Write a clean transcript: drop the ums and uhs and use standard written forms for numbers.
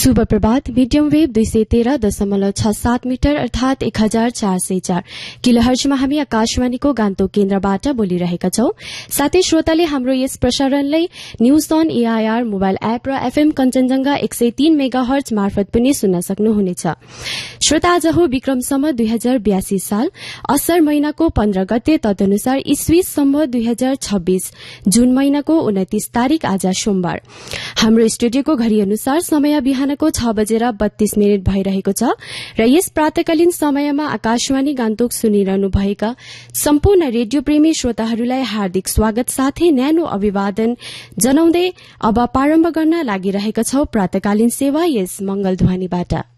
शुभ प्रभात। Medium wave 213.67 metre अर्थात 1404 किलोहर्जमा हामी आकाशवाणीको गान्तोक केन्द्रबाट बोलिरहेका छौं। साथै श्रोताले हाम्रो यस प्रसारणलाई news on AIR mobile app र एफएम कञ्चनजंघा 103 मेगाहर्ज मार्फत पनि सुन्न सक्नुहुनेछ। श्रोता, आज हो विक्रम सम्वत 2082 साल असर महिनाको 15 गते, तदनुसार इस्वी सम्वत 2026 जून महिनाको 29 तारिक आज सोमबार। हाम्रो स्टुडियोको घड़ी अनुसार समय बिहानको 6:32 भइरहेको छ र यस प्रातकालीन समयमा आकाशवाणी गान्तोक सुनिरहनु भएका सम्पूर्ण रेडियो प्रेमी श्रोताहरूलाई हार्दिक स्वागत साथै न्यानो अभिवादन जनाउँदै अब प्रारम्भ गर्न लागिरहेका छौं प्रातकालीन सेवा यस मंगलध्वनिबाट।